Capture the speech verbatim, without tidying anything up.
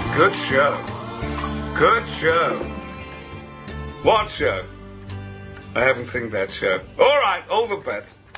Good show. Good show. What show? I haven't seen that show. All right, all the best.